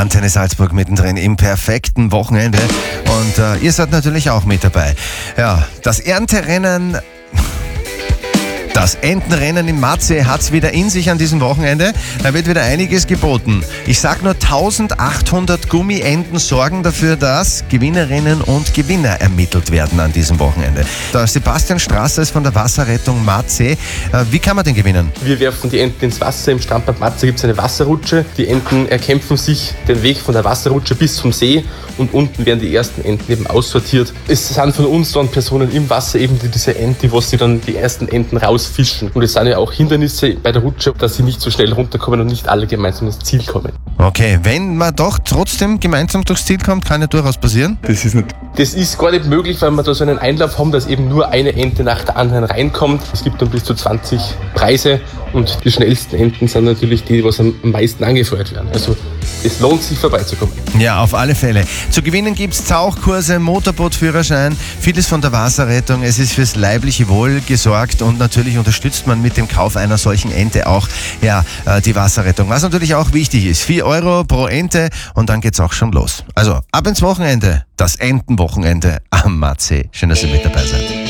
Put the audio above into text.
Antenne Salzburg mittendrin im perfekten Wochenende und ihr seid natürlich auch mit dabei. Ja, das Ernterennen... Das Entenrennen in Matzeh hat's wieder in sich an diesem Wochenende. Da wird wieder einiges geboten. Ich sag nur 1800 Gummienten sorgen dafür, dass Gewinnerinnen und Gewinner ermittelt werden an diesem Wochenende. Der Sebastian Strasser ist von der Wasserrettung Matzeh. Wie kann man den gewinnen? Wir werfen die Enten ins Wasser. Im Strandbad Matzeh gibt es eine Wasserrutsche. Die Enten erkämpfen sich den Weg von der Wasserrutsche bis zum See und unten werden die ersten Enten eben aussortiert. Es sind von uns dann Personen im Wasser eben diese Enten, wo sie dann die ersten Enten rausfischen. Und es sind ja auch Hindernisse bei der Rutsche, dass sie nicht so schnell runterkommen und nicht alle gemeinsam ins Ziel kommen. Okay, wenn man doch trotzdem gemeinsam durchs Ziel kommt, kann ja durchaus passieren. Das ist gar nicht möglich, weil wir da so einen Einlauf haben, dass eben nur eine Ente nach der anderen reinkommt. Es gibt dann bis zu 20 Preise und die schnellsten Enten sind natürlich die, was am meisten angefeuert werden. Also es lohnt sich vorbeizukommen. Ja, auf alle Fälle. Zu gewinnen gibt's Tauchkurse, Motorbootführerschein, vieles von der Wasserrettung. Es ist fürs leibliche Wohl gesorgt und natürlich unterstützt man mit dem Kauf einer solchen Ente auch die Wasserrettung. Was natürlich auch wichtig ist, 4 Euro pro Ente und dann geht's auch schon los. Also ab ins Wochenende, das Entenwochenende am Matzeh. Schön, dass ihr mit dabei seid.